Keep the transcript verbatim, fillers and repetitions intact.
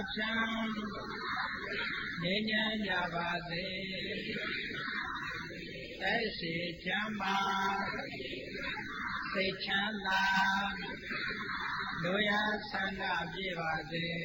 ချမ်းငြိမ်းချမ်းကြပါစေသက်ရှိချမ်းသာစိတ်ချမ်းသာလူရဆန္ဒပြပါစေ